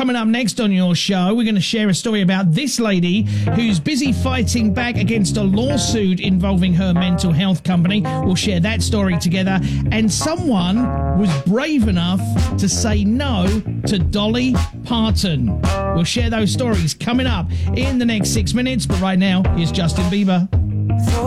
coming up next on your show. We're going to share a story about this lady who's busy fighting back against a lawsuit involving her mental health company. We'll share that story together. And someone was brave enough to say no to Dolly Parton. We'll share those stories coming up in the next 6 minutes. But right now, here's Justin Bieber.